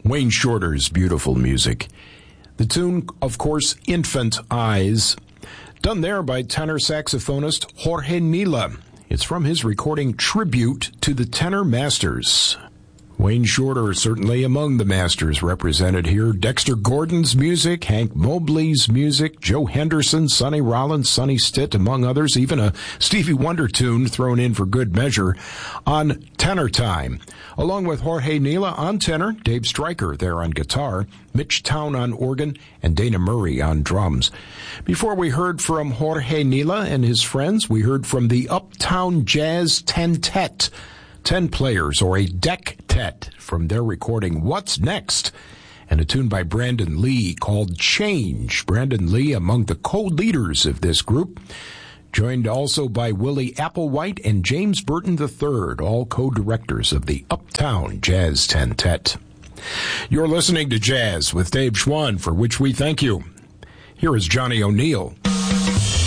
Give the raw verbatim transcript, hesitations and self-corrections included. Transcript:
Wayne Shorter's beautiful music. The tune, of course, Infant Eyes, done there by tenor saxophonist Jorge Nila. It's from his recording Tribute to the Tenor Masters. Wayne Shorter certainly among the masters represented here. Dexter Gordon's music, Hank Mobley's music, Joe Henderson, Sonny Rollins, Sonny Stitt, among others, even a Stevie Wonder tune thrown in for good measure on Tenor Time. Along with Jorge Nila on tenor, Dave Stryker there on guitar, Mitch Town on organ, and Dana Murray on drums. Before we heard from Jorge Nila and his friends, we heard from the Uptown Jazz Tentet, ten players, or a dectet, from their recording What's Next, and a tune by Brandon Lee called Change. Brandon Lee among the co-leaders of this group, joined also by Willie Applewhite and James Burton the third, all co-directors of the Uptown Jazz Tentet. You're listening to Jazz with Dave Schwann, for which we thank you. Here is Johnny O'Neill.